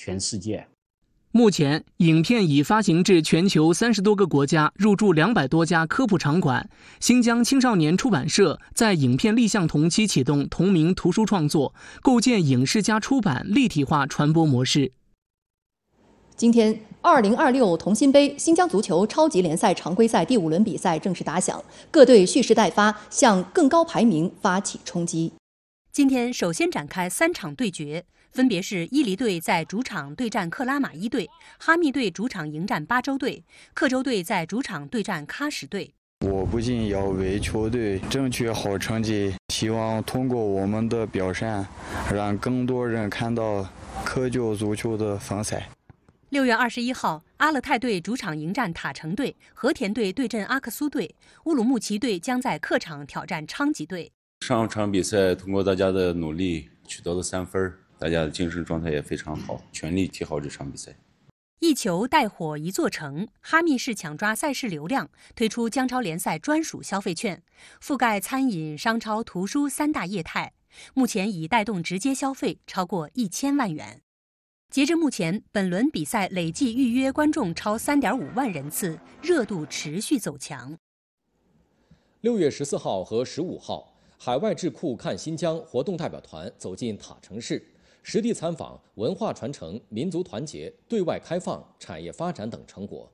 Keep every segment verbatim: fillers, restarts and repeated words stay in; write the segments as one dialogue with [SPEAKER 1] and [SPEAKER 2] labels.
[SPEAKER 1] 全世界。
[SPEAKER 2] 目前，影片已发行至全球三十多个国家，入驻两百多家科普场馆。新疆青少年出版社在影片立项同期启动同名图书创作，构建影视加出版立体化传播模式。
[SPEAKER 3] 今天，二零二六同心杯新疆足球超级联赛常规赛第五轮比赛正式打响，各队蓄势待发，向更高排名发起冲击。
[SPEAKER 4] 今天首先展开三场对决。分别是伊犁队在主场对战克拉玛依队，哈密队主场迎战巴州队，克州队在主场对战喀什队。
[SPEAKER 5] 我不仅要为球队争取好成绩，希望通过我们的表现，让更多人看到科教足球的风采。
[SPEAKER 4] 六月二十一号，阿勒泰队主场迎战塔城队，和田队对阵阿克苏队，乌鲁木齐队将在客场挑战昌吉队。
[SPEAKER 6] 上场比赛通过大家的努力取得了三分。大家的精神状态也非常好，全力踢好这场比赛。
[SPEAKER 4] 一球带火一座城，哈密市抢抓赛事流量，推出姜超联赛专属消费券，覆盖餐饮、商超、图书三大业态，目前已带动直接消费超过一千万元。截至目前，本轮比赛累计预约观众超三点五万人次，热度持续走强。
[SPEAKER 7] 六月十四号和十五号，海外智库看新疆活动代表团走进塔城市。实地参访文化传承、民族团结、对外开放、产业发展等成果。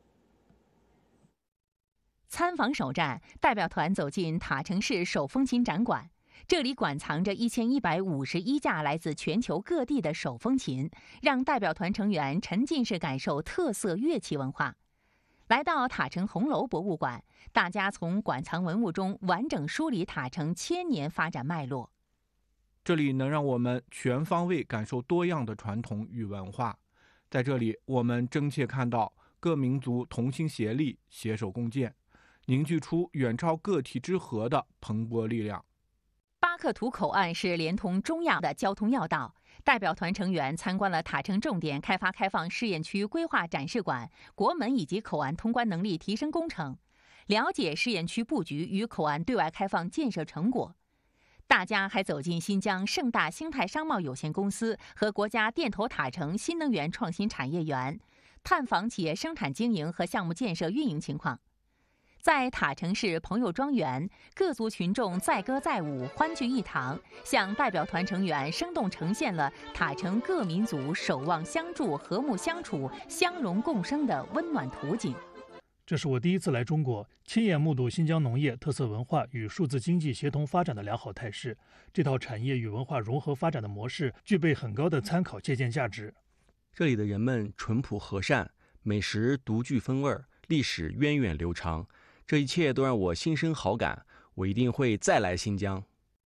[SPEAKER 8] 参访首站，代表团走进塔城市手风琴展馆，这里馆藏着一千一百五十一架来自全球各地的手风琴，让代表团成员沉浸式感受特色乐器文化。来到塔城红楼博物馆，大家从馆藏文物中完整梳理塔城千年发展脉络。
[SPEAKER 9] 这里能让我们全方位感受多样的传统与文化，在这里我们真切看到各民族同心协力、携手共建，凝聚出远超个体之和的蓬勃力量。
[SPEAKER 8] 巴克图口岸是连通中亚的交通要道，代表团成员参观了塔城重点开发开放试验区规划展示馆、国门以及口岸通关能力提升工程，了解试验区布局与口岸对外开放建设成果。大家还走进新疆盛大兴泰商贸有限公司和国家电投塔城新能源创新产业园，探访企业生产经营和项目建设运营情况。在塔城市朋友庄园，各族群众载歌载舞，欢聚一堂，向代表团成员生动呈现了塔城各民族守望相助、和睦相处、相容共生的温暖图景。
[SPEAKER 10] 这是我第一次来中国，亲眼目睹新疆农业、特色文化与数字经济协同发展的良好态势。这套产业与文化融合发展的模式具备很高的参考借鉴价值。
[SPEAKER 11] 这里的人们淳朴和善，美食独具风味，历史源远流长，这一切都让我心生好感，我一定会再来新疆。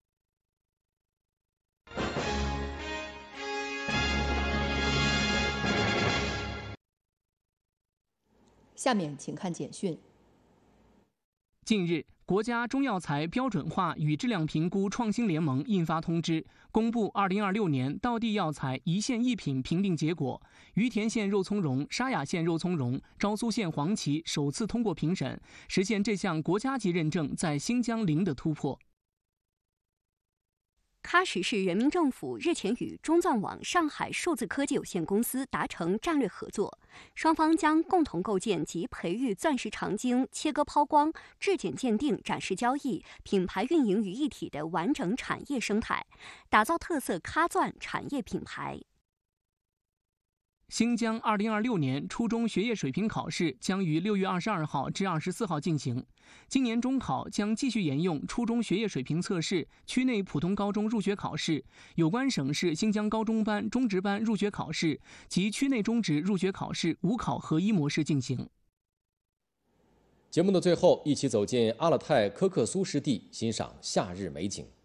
[SPEAKER 3] 下面请看简讯。
[SPEAKER 2] 近日，国家中药材标准化与质量评估创新联盟印发通知，公布二零二六年道地药材一线一品评定结果。于田县肉苁蓉、沙雅县肉苁蓉、昭苏县黄芪首次通过评审，实现这项国家级认证在新疆零的突破。
[SPEAKER 12] 喀什市人民政府日前与中藏网上海数字科技有限公司达成战略合作，双方将共同构建及培育钻石长晶切割抛光、质检鉴定、展示交易、品牌运营于一体的完整产业生态，打造特色喀钻产业品牌。
[SPEAKER 2] 新疆二零二六年初中学业水平考试将于六月二十二号至二十四号进行。今年中考将继续沿用初中学业水平测试、区内普通高中入学考试、有关省市新疆高中班、中职班入学考试及区内中职入学考试五考合一模式进行。
[SPEAKER 7] 节目的最后，一起走进阿勒泰科克苏湿地，欣赏夏日美景。